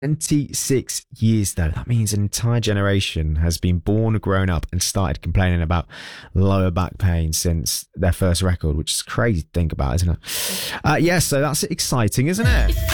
26 years, though. That means an entire generation has been born, grown up, and started complaining about lower back pain since their first record, which is crazy to think about, isn't it? Yeah, so that's exciting, isn't it?